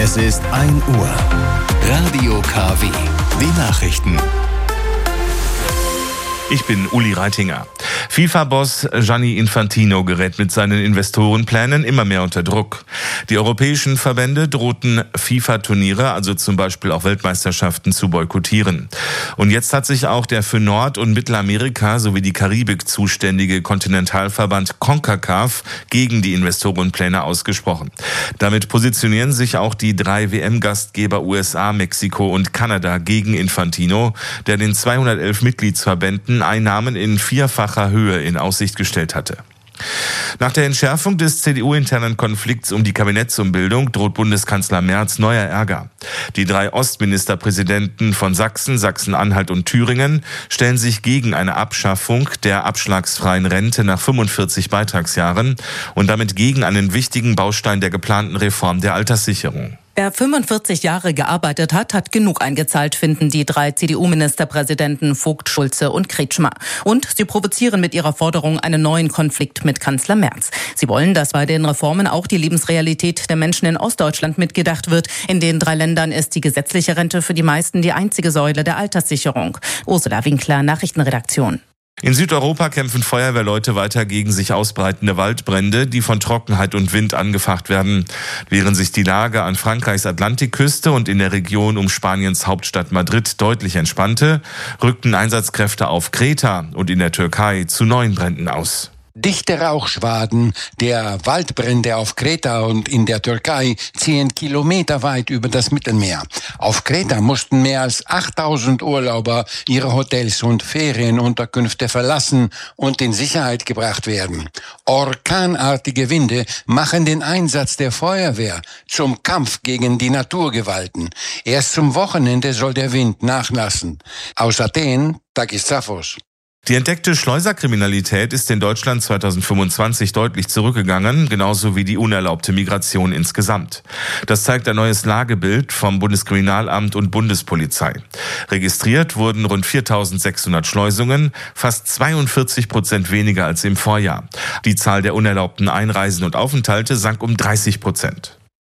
Es ist 1 Uhr. Radio KW. Die Nachrichten. Ich bin Uli Reitinger. FIFA-Boss Gianni Infantino gerät mit seinen Investorenplänen immer mehr unter Druck. Die europäischen Verbände drohten FIFA-Turniere, also zum Beispiel auch Weltmeisterschaften, zu boykottieren. Und jetzt hat sich auch der für Nord- und Mittelamerika sowie die Karibik zuständige Kontinentalverband CONCACAF gegen die Investorenpläne ausgesprochen. Damit positionieren sich auch die 3 WM-Gastgeber USA, Mexiko und Kanada gegen Infantino, der den 211 Mitgliedsverbänden Einnahmen in 4-facher Höhe in Aussicht gestellt hatte. Nach der Entschärfung des CDU-internen Konflikts um die Kabinettsumbildung droht Bundeskanzler Merz neuer Ärger. Die 3 Ostministerpräsidenten von Sachsen, Sachsen-Anhalt und Thüringen stellen sich gegen eine Abschaffung der abschlagsfreien Rente nach 45 Beitragsjahren und damit gegen einen wichtigen Baustein der geplanten Reform der Alterssicherung. Wer 45 Jahre gearbeitet hat, hat genug eingezahlt, finden die 3 CDU-Ministerpräsidenten Vogt, Schulze und Kretschmer. Und sie provozieren mit ihrer Forderung einen neuen Konflikt mit Kanzler Merz. Sie wollen, dass bei den Reformen auch die Lebensrealität der Menschen in Ostdeutschland mitgedacht wird. In den 3 Ländern ist die gesetzliche Rente für die meisten die einzige Säule der Alterssicherung. Ursula Winkler, Nachrichtenredaktion. In Südeuropa kämpfen Feuerwehrleute weiter gegen sich ausbreitende Waldbrände, die von Trockenheit und Wind angefacht werden. Während sich die Lage an Frankreichs Atlantikküste und in der Region um Spaniens Hauptstadt Madrid deutlich entspannte, rückten Einsatzkräfte auf Kreta und in der Türkei zu neuen Bränden aus. Dichte Rauchschwaden der Waldbrände auf Kreta und in der Türkei ziehen kilometerweit über das Mittelmeer. Auf Kreta mussten mehr als 8000 Urlauber ihre Hotels und Ferienunterkünfte verlassen und in Sicherheit gebracht werden. Orkanartige Winde machen den Einsatz der Feuerwehr zum Kampf gegen die Naturgewalten. Erst zum Wochenende soll der Wind nachlassen. Aus Athen, Takis Zaphos. Die entdeckte Schleuserkriminalität ist in Deutschland 2025 deutlich zurückgegangen, genauso wie die unerlaubte Migration insgesamt. Das zeigt ein neues Lagebild vom Bundeskriminalamt und Bundespolizei. Registriert wurden rund 4.600 Schleusungen, fast 42% weniger als im Vorjahr. Die Zahl der unerlaubten Einreisen und Aufenthalte sank um 30%.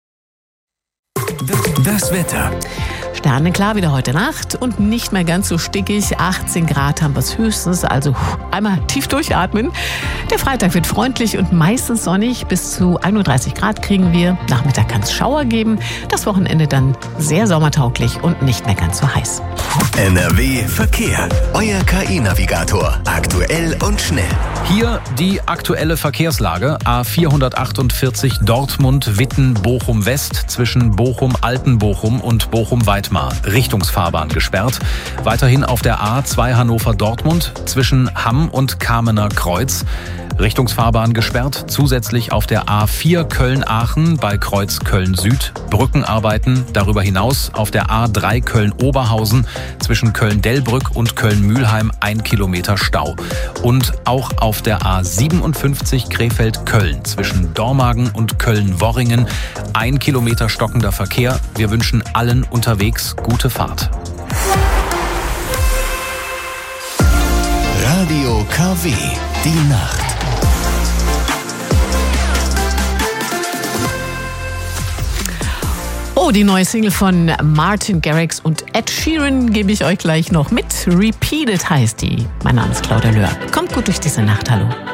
Das Wetter. Sternenklar wieder heute Nacht und nicht mehr ganz so stickig. 18 Grad haben wir es höchstens, also einmal tief durchatmen. Der Freitag wird freundlich und meistens sonnig. Bis zu 31 Grad kriegen wir. Nachmittag kann es Schauer geben. Das Wochenende dann sehr sommertauglich und nicht mehr ganz so heiß. NRW Verkehr. Euer KI-Navigator. Aktuell und schnell. Hier die aktuelle Verkehrslage. A448 Dortmund-Witten-Bochum West zwischen Bochum-Altenbochum und Bochum-Weidmar. Richtungsfahrbahn gesperrt. Weiterhin auf der A2 Hannover-Dortmund zwischen Hamm und Kamener Kreuz. Richtungsfahrbahn gesperrt. Zusätzlich auf der A4 Köln-Aachen bei Kreuz Köln-Süd. Brückenarbeiten. Darüber hinaus auf der A3 Köln-Oberhausen zwischen Köln-Delbrück und Köln-Mühlheim 1 Kilometer Stau. Und auch auf der A57 Krefeld-Köln zwischen Dormagen und Köln-Worringen 1 Kilometer stockender Verkehr. Wir wünschen allen unterwegs gute Fahrt. Radio KW. Die Nacht. Oh, die neue Single von Martin Garrix und Ed Sheeran gebe ich euch gleich noch mit. Repeated heißt die. Mein Name ist Claudia Löhr. Kommt gut durch diese Nacht. Hallo.